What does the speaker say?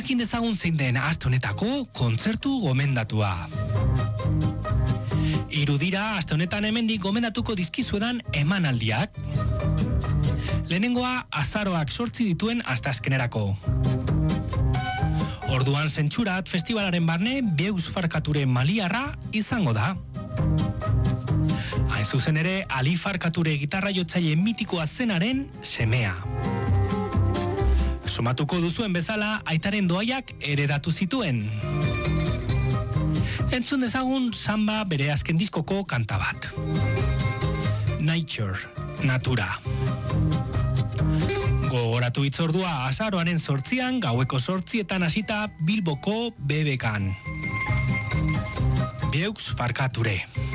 Jakin dezagun zein den aste honetako kontzertu gomendatua. Hiru dira aste honetan hemendik gomendatuko dizkizuedan emanaldiak. Lehenengoa azaroak 8 dituen asteazkenerako. Orduan Zentsurat festivalaren barne Beus Farkature Maliarra izango da. Hain zuzen ere, Ali Farkature gitarra jotzaile mitikoa zenaren semea. Somatuko duzuen bezala, aitaren doaiak heredatu zituen. Entzun dezagun samba bere azken diskoko kanta bat. Nature, natura. Gogoratu hitzordua azaroaren 8 gaueko 8 hasita Bilboko BBKan. Beus Farkature.